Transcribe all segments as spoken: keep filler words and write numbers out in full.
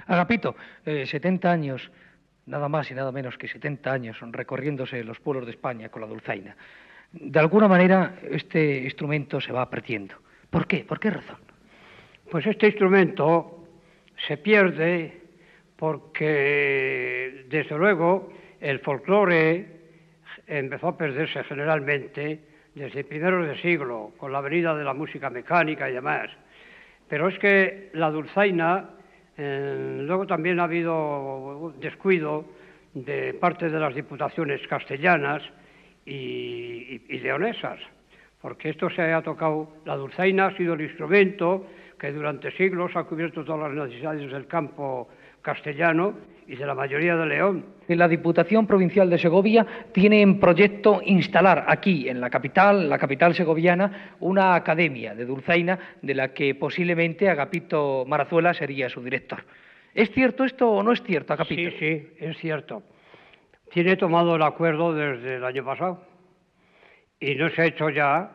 Agapito, eh, setenta años, nada más y nada menos que setenta años recorriéndose los pueblos de España con la dulzaina. De alguna manera este instrumento se va perdiendo. ¿Por qué? ¿Por qué razón? Pues este instrumento se pierde porque, desde luego, el folclore empezó a perderse generalmente desde primeros de siglo, con la venida de la música mecánica y demás. Pero es que la dulzaina, eh, luego también ha habido descuido de parte de las diputaciones castellanas y, y, y leonesas, porque esto se ha tocado, la dulzaina ha sido el instrumento que durante siglos ha cubierto todas las necesidades del campo castellano y de la mayoría de León. La Diputación Provincial de Segovia tiene en proyecto instalar aquí, en la capital, la capital segoviana, una academia de dulzaina de la que posiblemente Agapito Marazuela sería su director. ¿Es cierto esto o no es cierto, Agapito? Sí, sí, es cierto. Tiene tomado el acuerdo desde el año pasado y no se ha hecho ya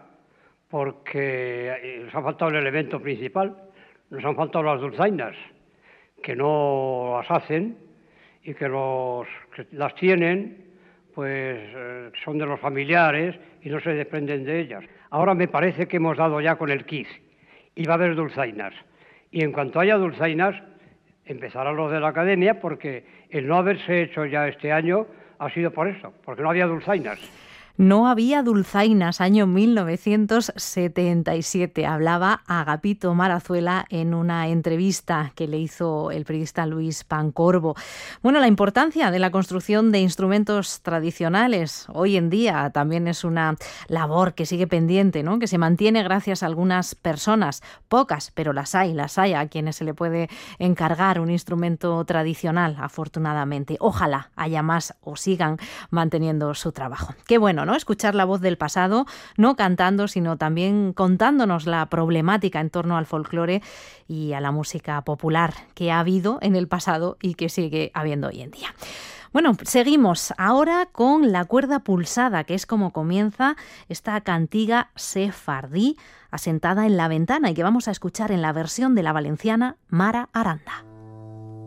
porque nos ha faltado el elemento principal, nos han faltado las dulzainas, que no las hacen y que los que las tienen pues eh, son de los familiares y no se desprenden de ellas. Ahora me parece que hemos dado ya con el quiz y va a haber dulzainas. Y en cuanto haya dulzainas, empezará lo de la academia, porque el no haberse hecho ya este año ha sido por eso, porque no había dulzainas. No había dulzainas, año mil novecientos setenta y siete. Hablaba Agapito Marazuela en una entrevista que le hizo el periodista Luis Pancorbo. Bueno, la importancia de la construcción de instrumentos tradicionales hoy en día también es una labor que sigue pendiente, ¿no? Que se mantiene gracias a algunas personas, pocas, pero las hay, las hay a quienes se le puede encargar un instrumento tradicional, afortunadamente. Ojalá haya más o sigan manteniendo su trabajo. Qué bueno, ¿no? Escuchar la voz del pasado, no cantando, sino también contándonos la problemática en torno al folclore y a la música popular que ha habido en el pasado y que sigue habiendo hoy en día. Bueno, seguimos ahora con La cuerda pulsada, que es como comienza esta cantiga sefardí asentada en la ventana y que vamos a escuchar en la versión de la valenciana Mara Aranda.